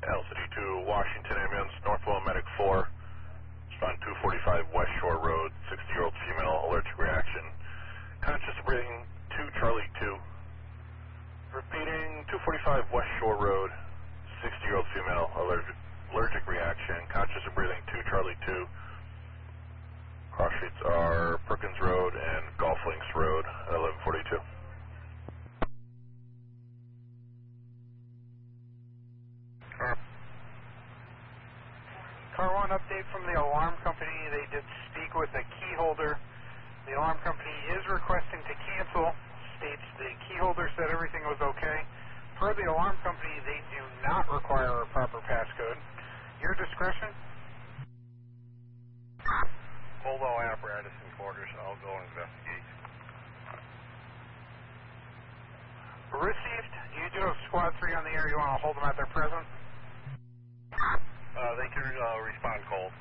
LCD2 Washington Ambulance, Northwell Medic 4, on 245 West Shore Road, 60-year-old female, allergic reaction, conscious of breathing, 2 Charlie 2. Repeating, 245 West Shore Road, 60-year-old female, allergic reaction, conscious of breathing, 2 Charlie 2. Cross streets are Perkins Road and Golf Links Road at 1142. Car 1 update from the alarm company. They did speak with a key holder. The alarm company is requesting to cancel. States the key holder said everything was okay. Per the alarm company, they do not require a proper passcode. Your discretion? Hold all apparatus in quarters. I'll go investigate. Received. You do have Squad 3 on the air. You want to hold them at their present? They can respond cold.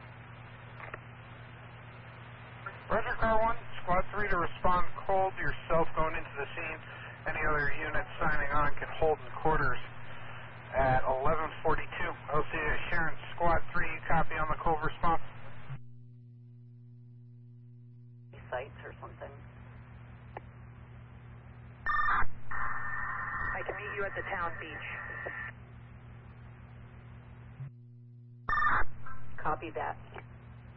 Roger, Car 1. Squad 3 to respond cold. Yourself going into the scene. Any other units signing on can hold in quarters at 1142. LCA Assurance, Squad 3, you copy on the cold response? Sites or something. I can meet you at the town beach. Copy that.